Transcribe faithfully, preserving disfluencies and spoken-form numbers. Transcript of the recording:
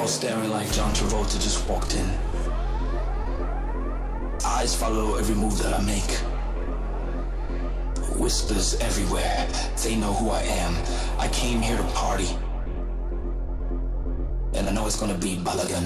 all staring like John Travolta just walked in. Eyes follow every move that I make. Whispers everywhere, they know who I am. I came here to party, and I know it's gonna be balagan.